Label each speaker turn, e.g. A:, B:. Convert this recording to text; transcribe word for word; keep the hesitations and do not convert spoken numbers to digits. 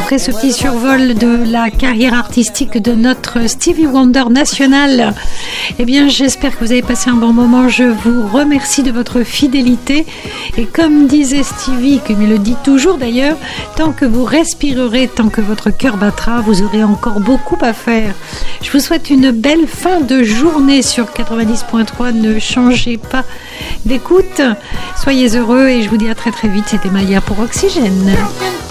A: après ce petit survol de la carrière artistique de notre Stevie Wonder national, eh bien j'espère que vous avez passé un bon moment. Je vous remercie de votre fidélité et comme disait Stevie, comme il le dit toujours d'ailleurs, tant que vous respirerez, tant que votre cœur battra, vous aurez encore beaucoup à faire. Je vous souhaite une belle fin de journée sur quatre-vingt-dix point trois. Ne changez pas d'écoute, soyez heureux et je vous dis à très très vite. C'était Maya pour Oxygène.